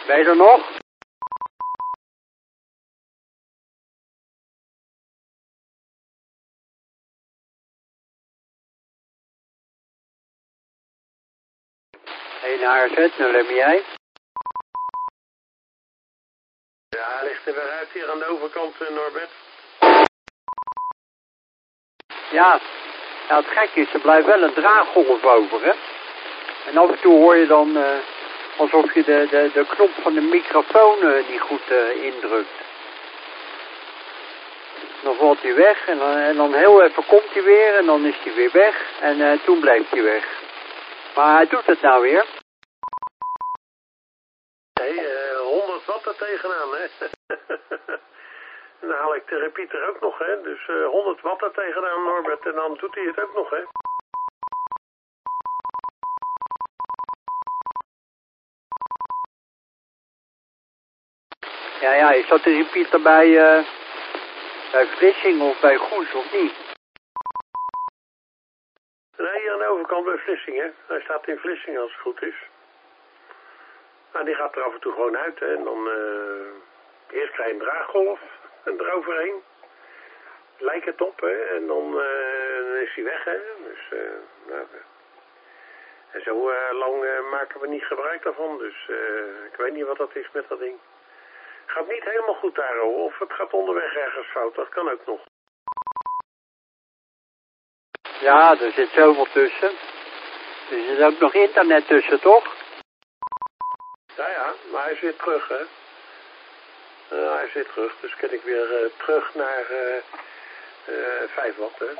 Ben je er nog? Heen naar AZ, nou ben jij. Ja, hij ligt er weer uit hier aan de overkant, Norbert. Ja, het gek is, er blijft wel een draaggolf over, hè. En af en toe hoor je dan alsof je de knop van de microfoon niet goed indrukt. Dan valt hij weg en dan heel even komt hij weer en dan is hij weer weg en toen blijft hij weg. Maar hij doet het nou weer. Nee, 100 watt er tegenaan, hè. En dan haal ik de repeater ook nog, hè. Dus 100 watt er tegenaan, Norbert. En dan doet hij het ook nog, hè. Ja, is dat de repeater bij Vlissingen of bij Goes of niet? Nee, hier aan de overkant bij Vlissingen. Hij staat in Vlissingen als het goed is. Nou, die gaat er af en toe gewoon uit, hè. En dan eerst krijg je een draaggolf en eroverheen. Lijkt het op, hè. En dan is hij weg, hè. Dus, nou, en zo lang maken we niet gebruik daarvan. Dus ik weet niet wat dat is met dat ding. Gaat niet helemaal goed daar, hoor. Of het gaat onderweg ergens fout. Dat kan ook nog. Ja, er zit zoveel tussen. Er zit ook nog internet tussen, toch? Ja, maar hij is weer terug, hè. Hij is weer terug. Dus kan ik weer terug naar 5 watt, hè.